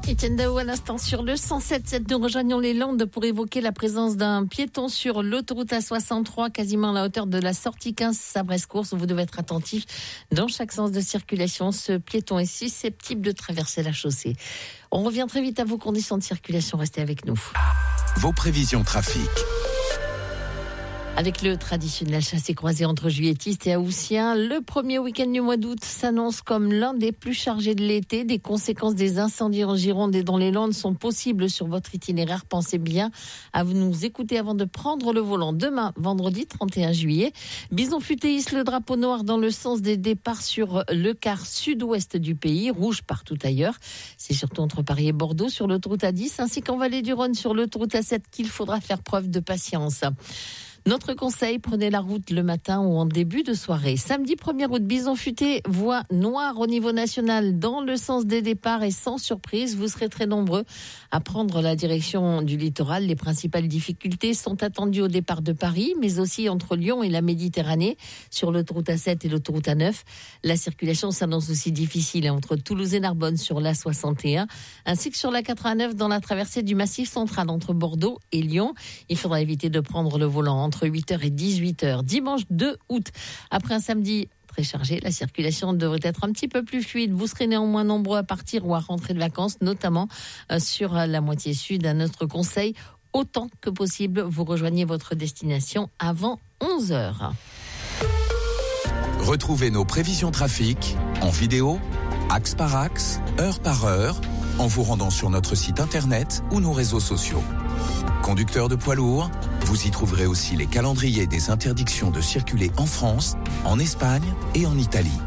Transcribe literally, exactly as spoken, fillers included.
Étienne Daou à l'instant sur le cent sept virgule sept. Nous rejoignons les Landes pour évoquer la présence d'un piéton sur l'autoroute A soixante-trois, quasiment à la hauteur de la sortie quinze Sabresse-Course. Vous devez être attentif dans chaque sens de circulation. Ce piéton est susceptible de traverser la chaussée. On revient très vite à vos conditions de circulation. Restez avec nous. Vos prévisions trafic. Avec le traditionnel chassé-croisé entre juilletistes et haussiens, le premier week-end du mois d'août s'annonce comme l'un des plus chargés de l'été. Des conséquences des incendies en Gironde et dans les Landes sont possibles sur votre itinéraire. Pensez bien à nous écouter avant de prendre le volant. Demain, vendredi trente et un juillet, Bison Futé hisse le drapeau noir dans le sens des départs sur le quart sud-ouest du pays, rouge partout ailleurs. C'est surtout entre Paris et Bordeaux sur l'autoroute A dix, ainsi qu'en Vallée du Rhône sur l'autoroute A sept qu'il faudra faire preuve de patience. Notre conseil, prenez la route le matin ou en début de soirée. Samedi premier août, Bison Futé, voie noire au niveau national dans le sens des départs et sans surprise, vous serez très nombreux à prendre la direction du littoral. Les principales difficultés sont attendues au départ de Paris, mais aussi entre Lyon et la Méditerranée, sur l'autoroute A sept et l'autoroute A neuf. La circulation s'annonce aussi difficile entre Toulouse et Narbonne sur l'A soixante et un, ainsi que sur l'A quatre-vingt-neuf dans la traversée du Massif central entre Bordeaux et Lyon. Il faudra éviter de prendre le volant entre huit heures et dix-huit heures. Dimanche deux août, après un samedi très chargé, la circulation devrait être un petit peu plus fluide. Vous serez néanmoins nombreux à partir ou à rentrer de vacances, notamment sur la moitié sud. À notre conseil, autant que possible, vous rejoignez votre destination avant onze heures. Retrouvez nos prévisions trafic en vidéo, axe par axe, heure par heure, en vous rendant sur notre site internet ou nos réseaux sociaux. Conducteurs de poids lourds, vous y trouverez aussi les calendriers des interdictions de circuler en France, en Espagne et en Italie.